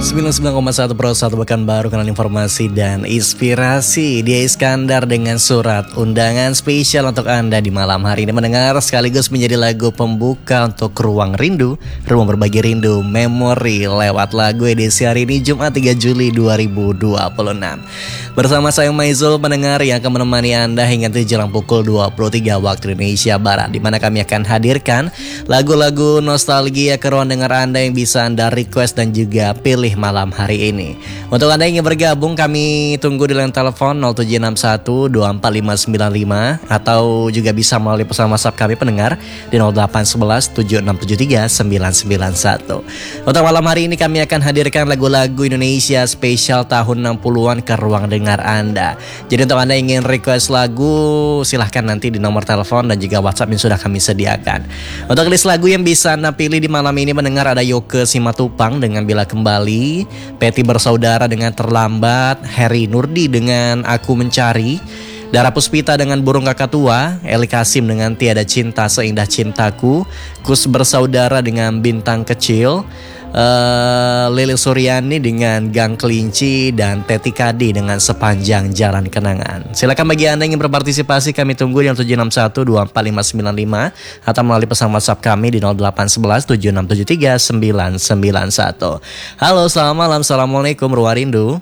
99,1 Pro 1 Pekanbaru, kanal informasi dan inspirasi. Dia Iskandar dengan surat undangan spesial untuk Anda di malam hari ini mendengar sekaligus menjadi lagu pembuka untuk Ruang Rindu, Ruang Berbagi Rindu Memori lewat lagu edisi hari ini Jumat 3 Juli 2026. Bersama saya Maizul pendengar yang akan menemani Anda hingga jelang pukul 23 waktu Indonesia Barat, di mana kami akan hadirkan lagu-lagu nostalgia ke ruang dengar Anda yang bisa Anda request dan juga pilih malam hari ini. Untuk Anda yang ingin bergabung, kami tunggu di line telepon 0761 24595 atau juga bisa melalui pesan WhatsApp kami pendengar di 0811 7673 991. Untuk malam hari ini kami akan hadirkan lagu-lagu Indonesia spesial tahun 60-an ke ruang dengar Anda. Jadi untuk Anda yang ingin request lagu, silahkan nanti di nomor telepon dan juga WhatsApp yang sudah kami sediakan. Untuk list lagu yang bisa Anda pilih di malam ini mendengar ada Yoke Simatupang dengan Bila Kembali, Peti Bersaudara dengan Terlambat, Heri Nurdi dengan Aku Mencari, Dara Puspita dengan Burung Kakak Tua, Eli Kasim dengan Tiada Cinta Seindah Cintaku, Kus Bersaudara dengan Bintang Kecil, Lili Suryani dengan Gang Kelinci, dan Teti Kadi dengan Sepanjang Jalan Kenangan. Silakan bagi Anda yang ingin berpartisipasi, kami tunggu di 0761 24595 atau melalui pesan WhatsApp kami di 0811 7673 991. Halo, selamat malam. Assalamualaikum Ruang Rindu.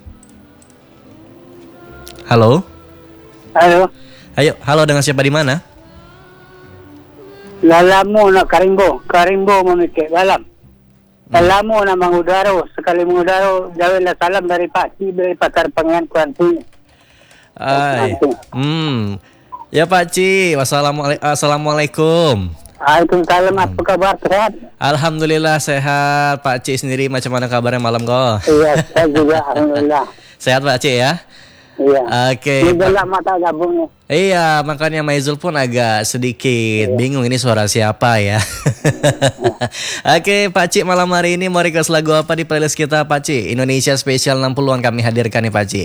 Halo. Halo. Ayo, halo, dengan siapa di mana? Lalamu na Karimbo memikir dalam. Lalamu na mengudaro, sekali mengudaro, jawablah salam dari Pak Ci dari Pasar Pengen Kuanti. Ya Pak Ci, assalamualaikum. Waalaikumsalam, apa kabar, sehat? Alhamdulillah sehat. Pak Ci sendiri macam mana kabarnya malam kok? Iya, saya juga alhamdulillah. Sehat Pak Ci ya? Iya. Oke. Ini mata gabungnya. Iya, makanya Maizul pun agak sedikit bingung ini suara siapa ya. Oke, Pak Ci, malam hari ini mau request lagu apa di playlist kita Pak Ci? Indonesia Spesial 60-an kami hadirkan nih Pak Ci.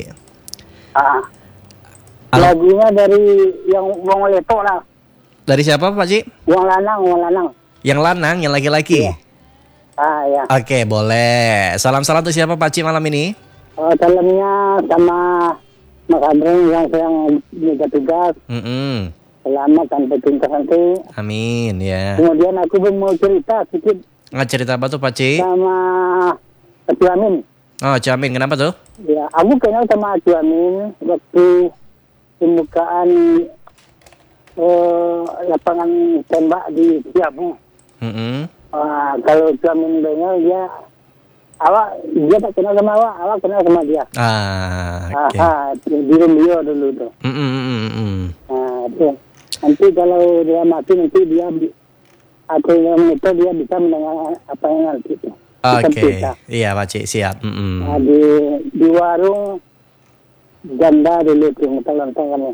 Lagunya dari yang Wong Leto lah. Dari siapa Pak Ci? Wong Lanang. Yang lanang, yang laki-laki? Iya. Iya. Oke, boleh. Salam-salam tuh siapa Pak Ci malam ini? Salamnya sama Mas Andreng yang sedang jaga tugas. Selamat sampai tuntas nanti. Amin ya. Kemudian aku mau cerita sedikit. Cerita apa tuh Pak Ci? Sama Acu Amin. Oh, Acu Amin, kenapa tuh? Ya, aku kenal sama Acu Amin waktu pembukaan lapangan tembak di Siabu. Kalau Acu Amin dengar dia tak kenal sama awak kenal sama dia. Okay. Di Rumbio dulu tuh. Nanti kalau dia mati nanti dia atau yang itu dia bisa mendengar apa yang nanti. Oke. Iya Pak Ci, siap. Di warung janda dulu tuh nonton-nontonnya.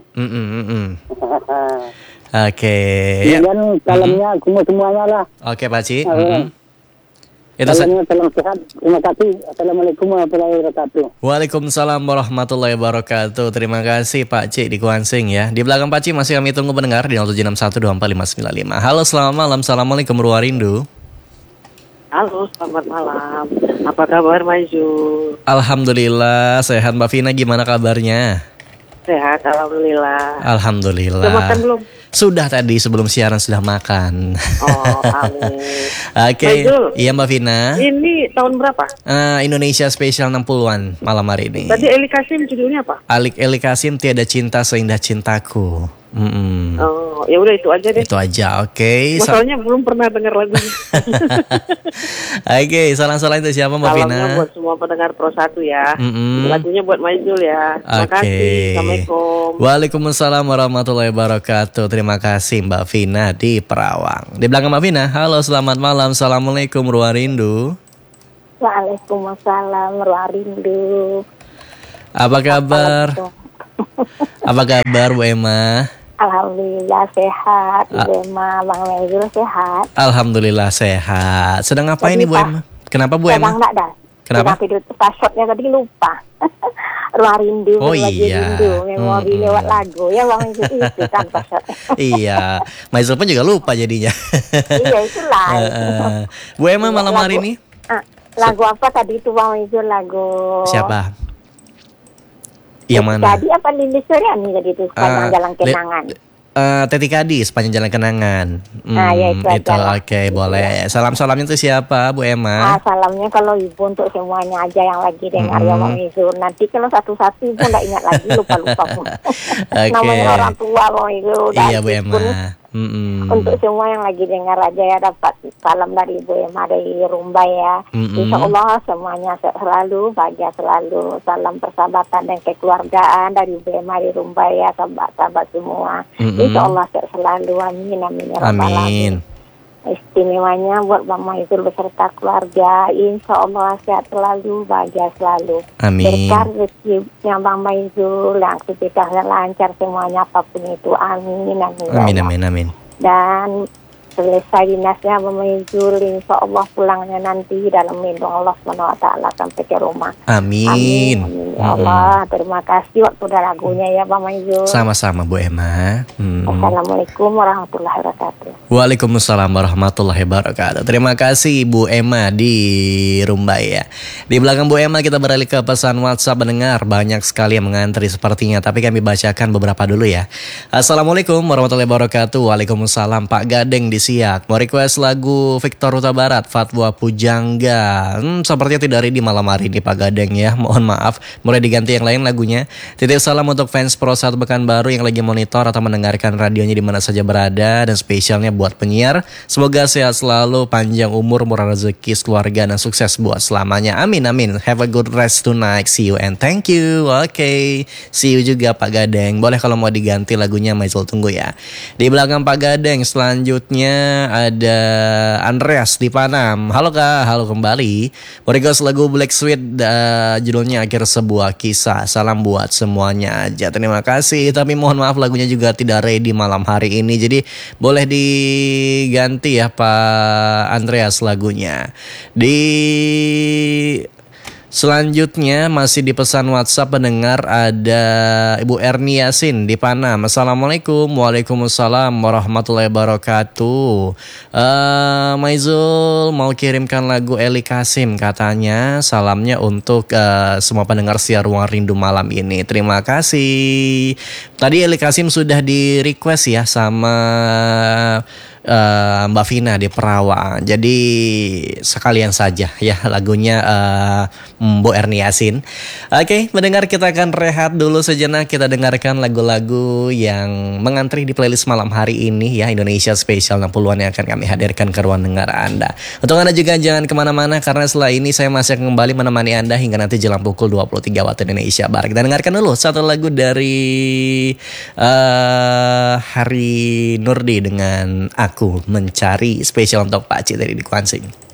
Oke. Dan salamnya semuanya lah. Oke Pak Ci. Salam sehat. Terima kasih. Assalamualaikum warahmatullahi wabarakatuh. Waalaikumsalam warahmatullahi wabarakatuh. Terima kasih Pak Ci di Kuansing ya. Di belakang Pak Ci masih kami tunggu pendengar di 0761 24595. Halo, selamat malam. Assalamualaikum Ruang Rindu. Halo, selamat malam. Apa kabar Maizul? Alhamdulillah sehat. Mbak Vina gimana kabarnya? Sehat, alhamdulillah. Alhamdulillah. Sudah makan belum? Sudah, tadi sebelum siaran sudah makan. Oh, amin. Oke. Iya Mbak Vina. Ini tahun berapa? Indonesia Spesial 60-an malam hari ini. Tadi Eli Kasim judulnya apa? Eli Kasim, Tiada Cinta Seindah Cintaku. Oh, ya udah itu aja deh. Itu aja, oke. Masalahnya belum pernah dengar lagunya. Oke, salam-salam itu siapa Mbak Vina? Salamnya buat semua pendengar Pro 1 ya. Lagunya buat Maizul ya. Terima kasih. Assalamualaikum. Waalaikumsalam warahmatullahi wabarakatuh. Terima kasih Mbak Vina di Perawang. Di belakang Mbak Vina, halo selamat malam. Assalamualaikum Ruang Rindu. Waalaikumsalam Ruang Rindu. Apa kabar? Apa kabar Bu Emma? Alhamdulillah sehat. Bu Emma, Bang Maizul sehat. Alhamdulillah sehat. Sedang apa ini Bu Emma? Kenapa Bu Emma? Kenapa? Passwordnya tadi lupa. Ruang Rindu. Oh iya. Rindu, memori lewat lagu ya Bang Maizul itu kan passwordnya. Iya. Maizul pun juga lupa jadinya. Iya itulah. Bu Emma malam hari ini Lagu apa tadi itu Bang Mayzul? Lagu siapa? Yang mana? Tadi apa Lilis Suryani tadi itu Sepanjang Jalan Kenangan. Teti Kadi Sepanjang Jalan Kenangan. Ya itu oke, boleh. Salamnya itu siapa, Bu Emma? Salamnya kalau Ibu untuk semuanya aja yang lagi dengar ya Bang Mayzul. Nanti kalau satu-satu Ibu nggak ingat lagi, lupa. Namanya orang tua Bang Mayzul. Iya Bu Emma. Untuk semua yang lagi dengar aja ya, dapat salam dari Ibu Emma dari Rumbai ya. Insya Allah semuanya selalu bahagia selalu. Salam persahabatan dan kekeluargaan dari Ibu Emma di Rumbai ya, sahabat-sahabat semua. Insya Allah selalu, amin ya rabbal alamin. Istimewanya buat Bang Mayzul beserta keluarga, insya Allah sehat selalu, bahagia selalu. Amin. Berkah rezekinya Bang Mayzul, aktivitasnya lancar semuanya apapun itu, amin. Amin. Dan selesai dinasnya Bang Mayzul, insya Allah pulangnya nanti dalam lindung Allah SWT sampai ke rumah. Amin. Ya Allah, terima kasih waktu udah lagunya ya Bang Mayzul. Sama-sama Bu Emma. Assalamualaikum warahmatullahi wabarakatuh. Waalaikumsalam warahmatullahi wabarakatuh. Terima kasih Bu Emma di Rumbai ya. Di belakang Bu Emma kita beralih ke pesan WhatsApp mendengar. Banyak sekali yang mengantri sepertinya, tapi kami bacakan beberapa dulu ya. Assalamualaikum warahmatullahi wabarakatuh. Waalaikumsalam. Pak Gadeng di Siak mau request lagu Victor Huta Barat, Fatwa Pujangga. Sepertinya tidak ready malam hari ini Pak Gadeng ya. Mohon maaf, mulai diganti yang lain lagunya. Titip salam untuk fans Pro 1 Pekanbaru yang lagi monitor atau mendengarkan radionya di mana saja berada, dan spesialnya buat penyiar. Semoga sehat selalu, panjang umur, murah rezeki, keluarga, dan sukses buat selamanya. Amin. Have a good rest tonight. See you and thank you. Oke. See you juga Pak Gadeng. Boleh kalau mau diganti lagunya Mayzul tunggu ya. Di belakang Pak Gadeng selanjutnya ada Andreas di Panam. Halo Kak, halo kembali. Request lagu Black Sweet, judulnya Akhir Sebuah Kisah. Salam buat semuanya aja. Terima kasih. Tapi mohon maaf lagunya juga tidak ready malam hari ini. Jadi boleh diganti ya Pak Andreas lagunya. Selanjutnya masih di pesan WhatsApp pendengar ada Ibu Erni Yasin di Panam. Assalamualaikum. Waalaikumsalam warahmatullahi wabarakatuh. Mayzul mau kirimkan lagu Eli Kasim katanya. Salamnya untuk semua pendengar siar Ruang Rindu malam ini. Terima kasih. Tadi Eli Kasim sudah di request ya sama Mbak Vina di Perawang. Jadi sekalian saja ya lagunya Bu Erni Yasin. Oke, mendengar kita akan rehat dulu sejenak. Kita dengarkan lagu-lagu yang mengantri di playlist malam hari ini ya, Indonesia Spesial 60-an yang akan kami hadirkan ke ruang dengar Anda. Untuk Anda juga jangan kemana-mana, karena setelah ini saya masih akan kembali menemani Anda hingga nanti jelang pukul 23 waktu Indonesia Barat. Kita dengarkan dulu satu lagu dari Hari Nurdi dengan Aku Mencari, spesial untuk Pak Ci dari di Kuansing.